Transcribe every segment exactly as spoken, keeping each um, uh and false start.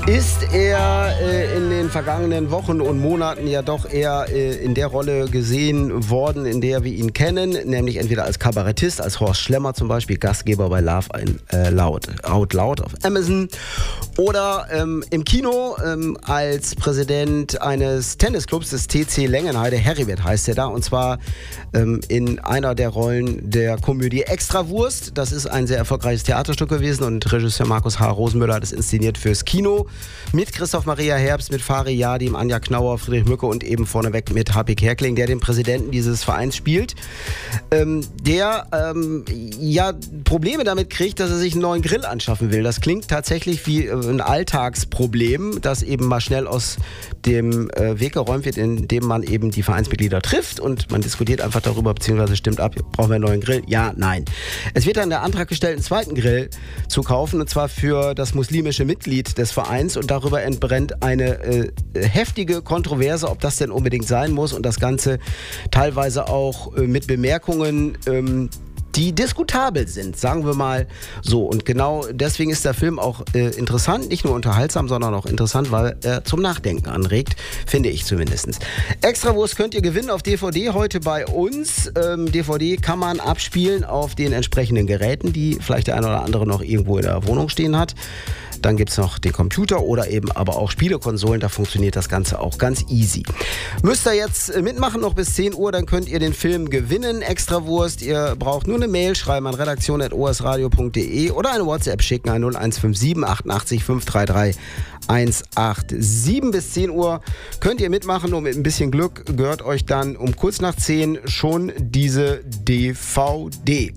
ist er äh, in den vergangenen Wochen und Monaten ja doch eher äh, in der Rolle gesehen worden, in der wir ihn kennen, nämlich entweder als Kabarettist, als Horst Schlemmer zum Beispiel, Gastgeber bei Laugh äh, Loud, Out Loud auf Amazon, oder ähm, im Kino ähm, als Präsident eines Tennisclubs des T C Längenheide, Heribert heißt er da, und zwar ähm, in einer der Rollen der Komödie Extrawurst. Das ist ein sehr erfolgreiches Theaterstück gewesen und Regisseur Markus H. Rosenmüller hat es inszeniert fürs Kino. Mit Christoph Maria Herbst, mit Fari Yadim, Anja Knauer, Friedrich Mücke und eben vorneweg mit H P Kerkeling, der den Präsidenten dieses Vereins spielt, ähm, der ähm, ja Probleme damit kriegt, dass er sich einen neuen Grill anschaffen will. Das klingt tatsächlich wie äh, ein Alltagsproblem, das eben mal schnell aus dem äh, Weg geräumt wird, indem man eben die Vereinsmitglieder trifft und man diskutiert einfach darüber, beziehungsweise stimmt ab, brauchen wir einen neuen Grill? Ja, nein. Es wird dann der Antrag gestellt, einen zweiten Grill zu kaufen, und zwar für das muslimische Mitglied des Vereins, und darüber entbrennt eine äh, heftige Kontroverse, ob das denn unbedingt sein muss, und das Ganze teilweise auch äh, mit Bemerkungen, ähm, die diskutabel sind, sagen wir mal so. Und genau deswegen ist der Film auch äh, interessant, nicht nur unterhaltsam, sondern auch interessant, weil er zum Nachdenken anregt, finde ich zumindest. Extrawurst könnt ihr gewinnen auf D V D heute bei uns. Ähm, D V D kann man abspielen auf den entsprechenden Geräten, die vielleicht der eine oder andere noch irgendwo in der Wohnung stehen hat. Dann gibt es noch den Computer oder eben aber auch Spielekonsolen, da funktioniert das Ganze auch ganz easy. Müsst ihr jetzt mitmachen, noch bis zehn Uhr, dann könnt ihr den Film gewinnen, Extrawurst. Ihr braucht nur eine Mail schreiben an redaktion at o s radio punkt d e oder eine WhatsApp schicken an null eins fünf sieben achtundachtzig fünf drei drei eins acht sieben. Bis zehn Uhr könnt ihr mitmachen, und mit ein bisschen Glück gehört euch dann um kurz nach zehn schon diese D V D.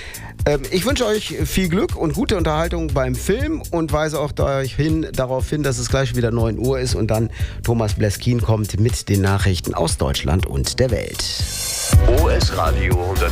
Ich wünsche euch viel Glück und gute Unterhaltung beim Film und weise auch hin, darauf hin, dass es gleich wieder neun Uhr ist und dann Thomas Bleskin kommt mit den Nachrichten aus Deutschland und der Welt. O S Radio